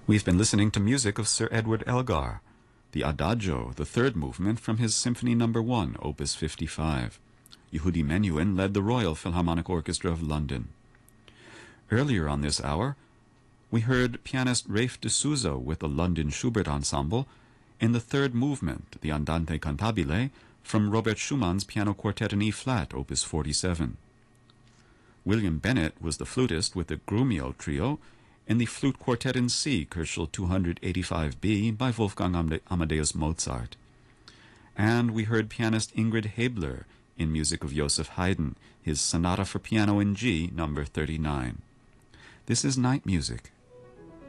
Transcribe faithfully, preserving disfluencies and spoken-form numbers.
We've been listening to music of Sir Edward Elgar, the Adagio, the third movement from his Symphony Number One, Opus fifty-five. Yehudi Menuhin led the Royal Philharmonic Orchestra of London. Earlier on this hour, we heard pianist Rafe D'Souza with the London Schubert Ensemble in the third movement, the Andante Cantabile, from Robert Schumann's Piano Quartet in E-flat, Opus forty-seven. William Bennett was the flutist with the Grumio Trio in the Flute Quartet in C, Köchel two eighty-five B, by Wolfgang Amadeus Mozart. And we heard pianist Ingrid Hebler in music of Joseph Haydn, his Sonata for Piano in G, number thirty-nine. This is Night Music.